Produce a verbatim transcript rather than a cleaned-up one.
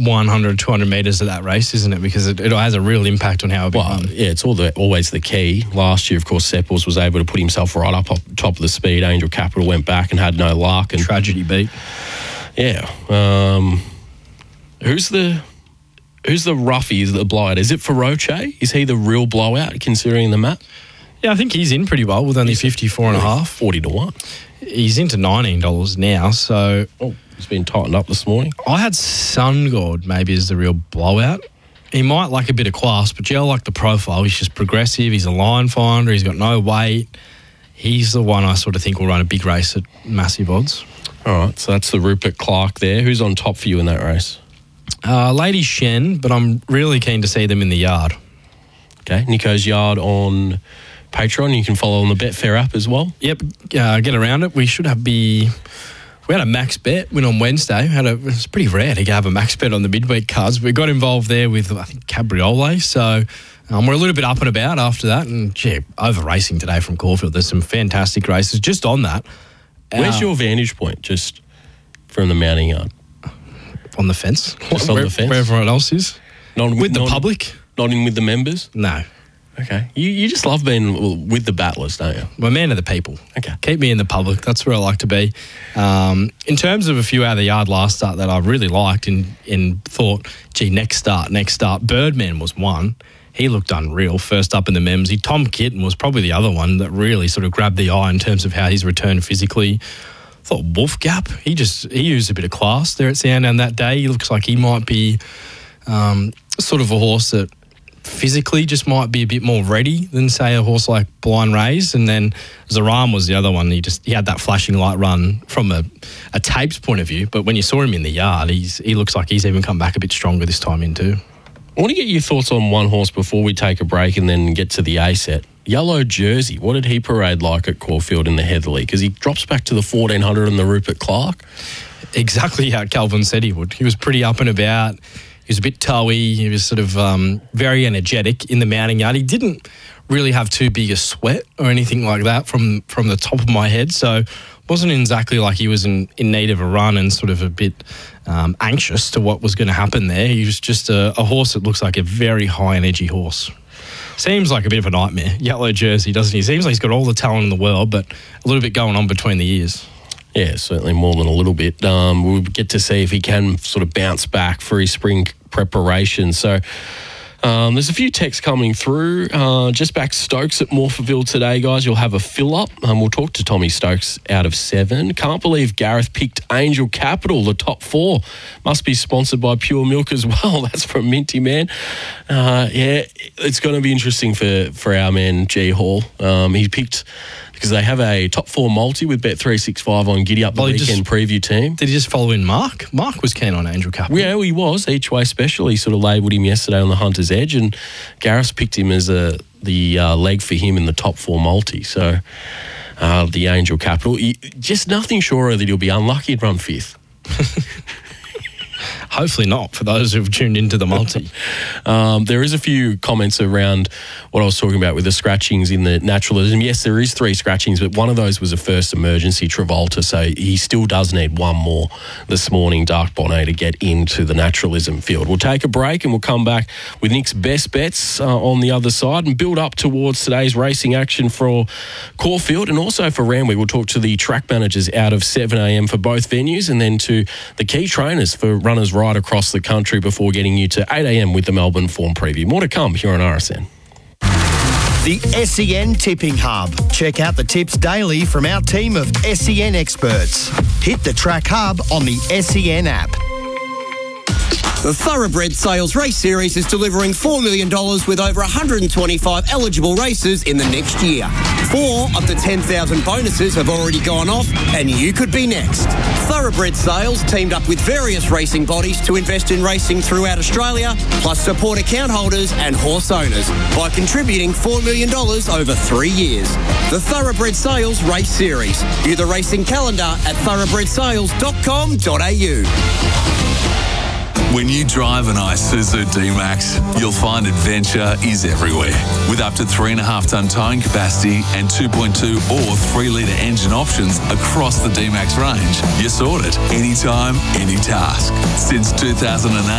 one hundred, two hundred metres of that race, isn't it? Because it, it has a real impact on how it Well, yeah, it's all the, always the key. Last year, of course, Seppels was able to put himself right up, up top of the speed. Angel Capital went back and had no luck. And Tragedy beat. Yeah. Um, who's the who's the roughie? Is the blowout? Is it Feroce? Is he the real blowout, considering the map? Yeah, I think he's in pretty well with only fifty-four and a half. forty to one. He's into nineteen dollars now, so... Oh, it's been tightened up this morning. I had Sungord maybe as the real blowout. He might like a bit of class, but yeah, I like the profile. He's just progressive. He's a line finder. He's got no weight. He's the one I sort of think will run a big race at massive odds. All right, so that's the Rupert Clark there. Who's on top for you in that race? Uh, Lady Shen, but I'm really keen to see them in the yard. Okay, Nico's yard on Patreon. You can follow on the Betfair app as well. Yep, uh, get around it. We should have be... We had a max bet win on Wednesday. Had a, it's pretty rare to have a max bet on the midweek cards. We got involved there with, I think, Cabriolet. So um, we're a little bit up and about after that. And, gee, over racing today from Caulfield. There's some fantastic races just on that. Where's uh, your vantage point, just from the mounting yard? On the fence. Just on where, the fence? Where everyone else is. Not With the not, public? Not in with the members? No. Okay. You you just love being with the battlers, don't you? I'm a man of the people. Okay. Keep me in the public. That's where I like to be. Um, in terms of a few out of the yard last start that I really liked and, and thought, gee, next start, next start. Birdman was one. He looked unreal. First up in the Memsy. Tom Kitten was probably the other one that really sort of grabbed the eye in terms of how he's returned physically. I thought Wolf Gap, he just he used a bit of class there at Sandown that day. He looks like he might be um, sort of a horse that physically just might be a bit more ready than, say, a horse like Blind Rays. And then Zaram was the other one. He just he had that flashing light run from a, a tapes point of view. But when you saw him in the yard, he's he looks like he's even come back a bit stronger this time in too. I want to get your thoughts on one horse before we take a break and then get to the A set. Yellow Jersey, what did he parade like at Caulfield in the Heatherly? Because he drops back to the fourteen hundred in the Rupert Clark. Exactly how Calvin said he would. He was pretty up and about. He was a bit toey. He was sort of um, very energetic in the mounting yard. He didn't really have too big a sweat or anything like that from, from the top of my head. So it wasn't exactly like he was in, in need of a run and sort of a bit um, anxious to what was going to happen there. He was just a, a horse that looks like a very high energy horse. Seems like a bit of a nightmare. Yellow Jersey, doesn't he? Seems like he's got all the talent in the world, but a little bit going on between the ears. Yeah, certainly more than a little bit. Um, we'll get to see if he can sort of bounce back for his spring preparation. So um, there's a few texts coming through. Uh, just back Stokes at Morphettville today, guys. You'll have a fill-up. Um, we'll talk to Tommy Stokes out of seven. Can't believe Gareth picked Angel Capital, the top four. Must be sponsored by Pure Milk as well. That's from Minty Man. Uh, yeah, it's going to be interesting for, for our man G Hall. Um, he picked... because they have a top four multi with Bet three sixty-five on Giddy Up, the well, weekend just, preview team. Did he just follow in Mark? Mark was keen on Angel Capital. Yeah, he was. Each way special. He sort of labelled him yesterday on the Hunter's Edge, and Gareth picked him as a, the uh, leg for him in the top four multi. So uh, the Angel Capital. He, just nothing surer that he'll be unlucky and run fifth. Hopefully not, for those who've tuned into the multi. um, there is a few comments around what I was talking about with the scratchings in the naturalism. Yes, there is three scratchings, but one of those was a first emergency Travolta, so he still does need one more this morning, Dark Bonnet, to get into the naturalism field. We'll take a break and we'll come back with Nick's best bets uh, on the other side and build up towards today's racing action for Caulfield and also for Randwick. We'll talk to the track managers out of seven a.m. for both venues and then to the key trainers for runners right across the country before getting you to eight a.m. with the Melbourne Form Preview. More to come here on R S N. The S E N Tipping Hub. Check out the tips daily from our team of S E N experts. Hit the Track Hub on the S E N app. The Thoroughbred Sales Race Series is delivering four million dollars with over one hundred twenty-five eligible races in the next year. Four of the ten thousand bonuses have already gone off, and you could be next. Thoroughbred Sales teamed up with various racing bodies to invest in racing throughout Australia, plus support account holders and horse owners by contributing four million dollars over three years. The Thoroughbred Sales Race Series. View the racing calendar at thoroughbred sales dot com dot a u. When you drive an Isuzu D-Max, you'll find adventure is everywhere. With up to three and a half tonne towing capacity and two point two or three litre engine options across the D-Max range, you're sorted anytime, any task. Since two thousand eight,